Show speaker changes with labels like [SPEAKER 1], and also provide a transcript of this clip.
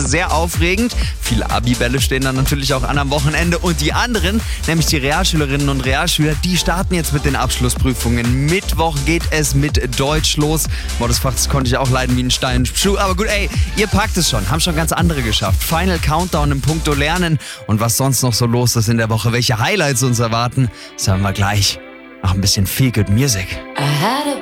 [SPEAKER 1] sehr aufregend. Viele Abibälle stehen dann natürlich auch an am Wochenende. Und die anderen, nämlich die Realschülerinnen und Realschüler, die starten jetzt mit den Abschlussprüfungen. Mittwoch geht es mit Deutsch los. Boah, das Fach, das konnte ich auch leiden wie ein Stein im Schuh. Aber gut, ey, ihr packt es schon. Haben schon ganz andere geschafft. Final Countdown im Punkto Lernen. Und was sonst noch so los ist in der Woche, welche Highlights uns erwarten, sagen wir gleich. Noch ein bisschen Feel Good Music.
[SPEAKER 2] I had a